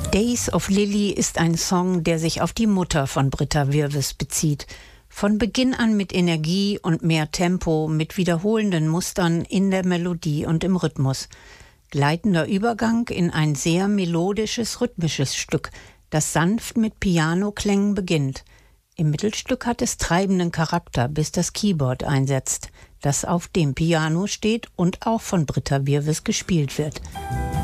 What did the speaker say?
Days of Lily ist ein Song, der sich auf die Mutter von Britta Wirves bezieht. Von Beginn an mit Energie und mehr Tempo, mit wiederholenden Mustern in der Melodie und im Rhythmus. Gleitender Übergang in ein sehr melodisches, rhythmisches Stück, das sanft mit Pianoklängen beginnt. Im Mittelstück hat es treibenden Charakter, bis das Keyboard einsetzt, das auf dem Piano steht und auch von Britta Wirves gespielt wird.